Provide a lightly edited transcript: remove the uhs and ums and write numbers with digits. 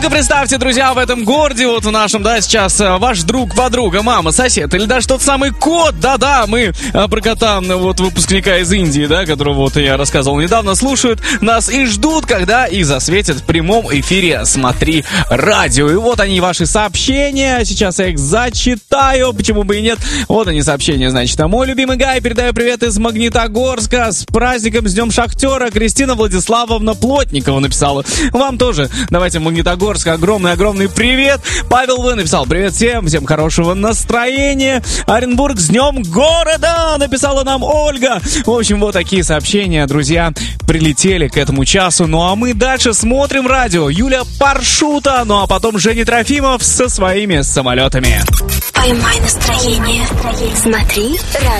только представьте, друзья, в этом городе, вот в нашем, да, сейчас ваш друг, подруга, мама, сосед или даже тот самый кот, да-да, мы про кота, вот выпускника из Индии, да, которого вот я рассказывал недавно, слушают нас и ждут, когда их засветят в прямом эфире «Смотри радио». И вот они, ваши сообщения, сейчас я их зачитаю, почему бы и нет. Вот они, сообщения, значит. Мой любимый Гай, передаю привет из Магнитогорска, с праздником, с Днем Шахтера. Кристина Владиславовна Плотникова написала. Вам тоже давайте в Магнитогорск огромный-огромный привет. Павел В. написал: привет всем хорошего настроения. Оренбург, с Днем города, написала нам Ольга. В общем, вот такие сообщения, друзья, прилетели к этому часу. Ну а мы дальше смотрим радио. Юля Паршута, ну а потом Женя Трофимов со своими самолетами. Поймай настроение. Смотри радио.